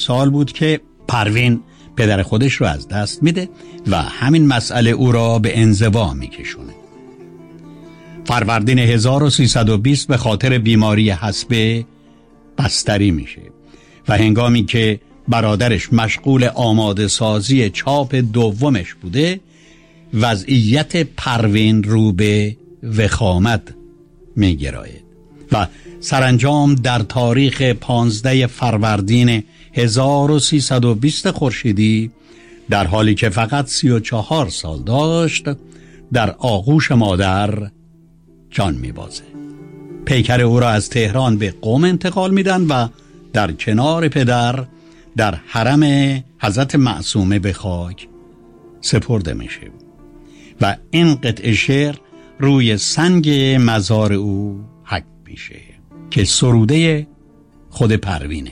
سال بود که پروین پدر خودش رو از دست میده و همین مسئله او را به انزوا میکشونه. فروردین 1320 به خاطر بیماری حصبه بستری میشه و هنگامی که برادرش مشغول آماده سازی چاپ دومش بوده، وضعیت پروین رو به وخامت میگراید و سرانجام در تاریخ 15 فروردین 1320 خورشیدی در حالی که فقط 34 سال داشت در آغوش مادر جان میبازه. پیکر او را از تهران به قم انتقال میدن و در کنار پدر در حرم حضرت معصومه به خاک سپرده میشه و این قطعه شعر روی سنگ مزار او حک میشه که سروده خود پروینه.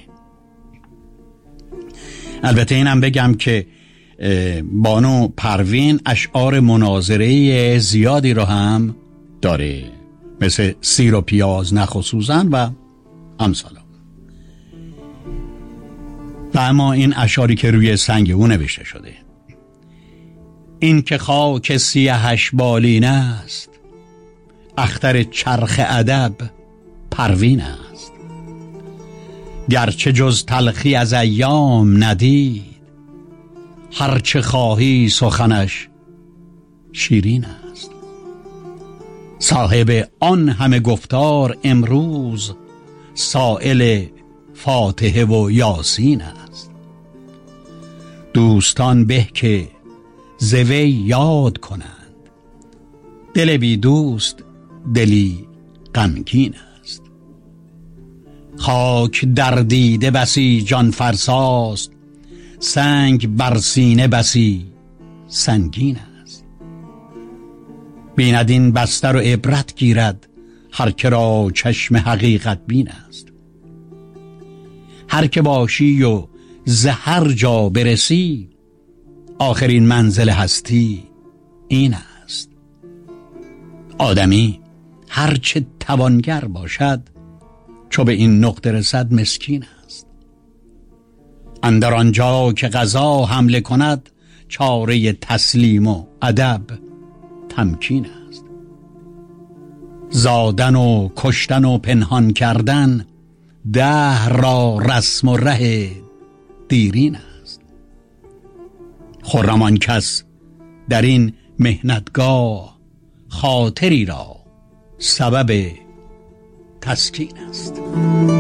البته اینم بگم که بانو پروین اشعار مناظره زیادی رو هم داره، مثل سیر و پیاز نخ و سوزن و امثال. و اما این اشعاری که روی سنگ او نوشته شده: این که خاک سیهش بالین است، اختر چرخ ادب پروین است. گرچه جز تلخی از ایام ندید، هرچه خواهی سخنش شیرین است. صاحب آن همه گفتار امروز، سائل فاتحه و یاسین است. دوستان به که زوی یاد کنند، دل بی دوست دلی غمگین است. خاک در دیده بسی جان فرساست، سنگ بر سینه بسی سنگین است. بیند این بستر و عبرت گیرد، هر که را چشم حقیقت بین است. هر که باشی و ز هر جا برسی، آخرین منزل هستی این است. آدمی هر چه توانگر باشد، چو به این نقطه رسد مسکین است. اندر آنجا که قضا حمله کند، چاره تسلیم و ادب تمکین است. زادن و کشتن و پنهان کردن، دهر را رسم و ره دیرین است. خرم آن کس در این محنتگاه، خاطری را سبب تسکین است.